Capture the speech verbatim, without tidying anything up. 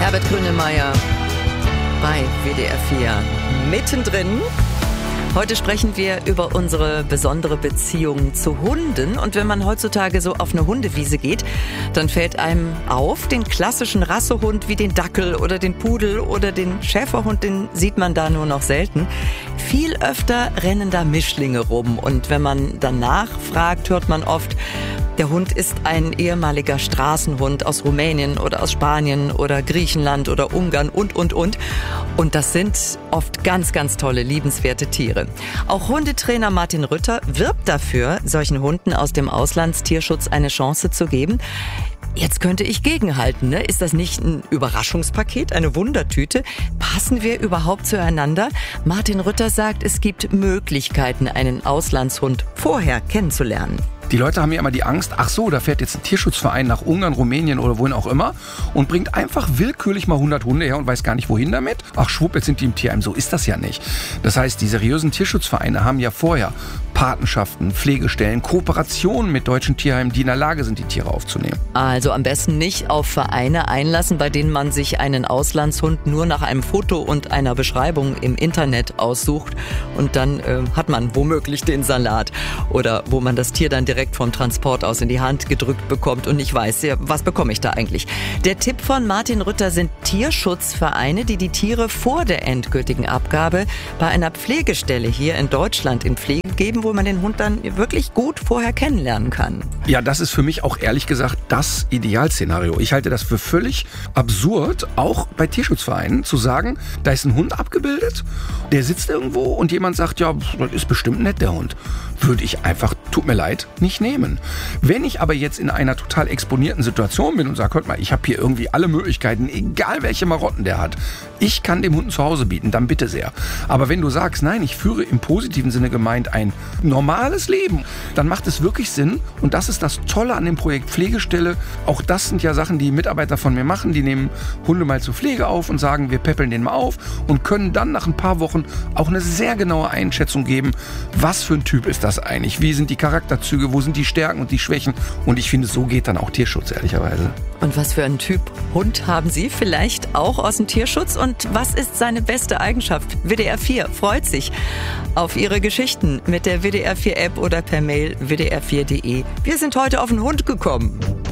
Herbert Grönemeyer bei W D R vier. Mittendrin. Heute sprechen wir über unsere besondere Beziehung zu Hunden. Und wenn man heutzutage so auf eine Hundewiese geht, dann fällt einem auf, den klassischen Rassehund wie den Dackel oder den Pudel oder den Schäferhund, den sieht man da nur noch selten. Viel öfter rennen da Mischlinge rum. Und wenn man danach fragt, hört man oft, der Hund ist ein ehemaliger Straßenhund aus Rumänien oder aus Spanien oder Griechenland oder Ungarn und, und, und. Und das sind oft ganz, ganz tolle, liebenswerte Tiere. Auch Hundetrainer Martin Rütter wirbt dafür, solchen Hunden aus dem Auslandstierschutz eine Chance zu geben. Jetzt könnte ich gegenhalten, ne? Ist das nicht ein Überraschungspaket, eine Wundertüte? Passen wir überhaupt zueinander? Martin Rütter sagt, es gibt Möglichkeiten, einen Auslandshund vorher kennenzulernen. Die Leute haben ja immer die Angst, ach so, da fährt jetzt ein Tierschutzverein nach Ungarn, Rumänien oder wohin auch immer und bringt einfach willkürlich mal hundert Hunde her und weiß gar nicht, wohin damit. Ach schwupp, jetzt sind die im Tierheim. So ist das ja nicht. Das heißt, die seriösen Tierschutzvereine haben ja vorher Patenschaften, Pflegestellen, Kooperationen mit deutschen Tierheimen, die in der Lage sind, die Tiere aufzunehmen. Also am besten nicht auf Vereine einlassen, bei denen man sich einen Auslandshund nur nach einem Foto und einer Beschreibung im Internet aussucht und dann äh, hat man womöglich den Salat oder wo man das Tier dann direkt vom Transport aus in die Hand gedrückt bekommt und nicht weiß, ja, was bekomme ich da eigentlich. Der Tipp von Martin Rütter sind Tierschutzvereine, die die Tiere vor der endgültigen Abgabe bei einer Pflegestelle hier in Deutschland in Pflege geben, wo man den Hund dann wirklich gut vorher kennenlernen kann. Ja, das ist für mich auch ehrlich gesagt das Idealszenario. Ich halte das für völlig absurd, auch bei Tierschutzvereinen zu sagen, da ist ein Hund abgebildet, der sitzt irgendwo und jemand sagt, ja, das ist bestimmt nett, der Hund. Würde ich einfach, tut mir leid, nicht nehmen. Wenn ich aber jetzt in einer total exponierten Situation bin und sage, hört mal, ich habe hier irgendwie alle Möglichkeiten, egal welche Marotten der hat, ich kann dem Hund ein Zuhause bieten, dann bitte sehr. Aber wenn du sagst, nein, ich führe im positiven Sinne gemeint ein normales Leben, dann macht es wirklich Sinn und das ist das Tolle an dem Projekt Pflegestelle. Auch das sind ja Sachen, die Mitarbeiter von mir machen, die nehmen Hunde mal zur Pflege auf und sagen, wir peppeln den mal auf und können dann nach ein paar Wochen auch eine sehr genaue Einschätzung geben, was für ein Typ ist das eigentlich, wie sind die Charakterzüge, wo sind die Stärken und die Schwächen und ich finde, so geht dann auch Tierschutz, ehrlicherweise. Und was für einen Typ Hund haben Sie vielleicht auch aus dem Tierschutz und was ist seine beste Eigenschaft? W D R vier freut sich auf Ihre Geschichten mit der W D R vier App oder per Mail w d r vier punkt de. Wir sind heute auf den Hund gekommen.